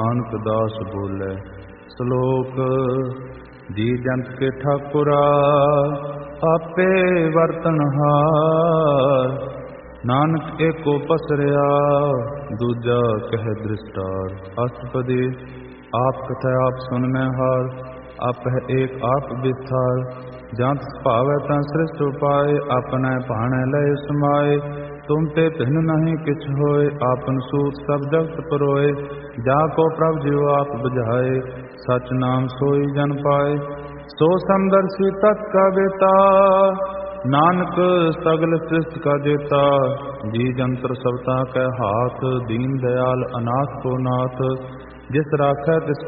नानक दास बोले। श्लोक जी जंत के ठाकुरा आपे वर्तनहार। नानक एको पसरिया दूजा कह दृष्टार। अष्टपदी आप कथा आप सुन मैं हार। आप है एक आप विस्तार। जंत भावै तं सृष्ट उपाय। अपने भाणै लय समाए। तुम ते भिन्न नहीं किछ होए। आपन सूत सब जगत परोए। जाको प्रभु जियो आप बुझाए। सच नाम सोई जन पाए। सो समदर्शी तत् का बेता। नानक सगल सृष्टि का जेता। जी जंत्र सबता कै हाथ। दीन दयाल अनाथ को नाथ। जिस राखै तिस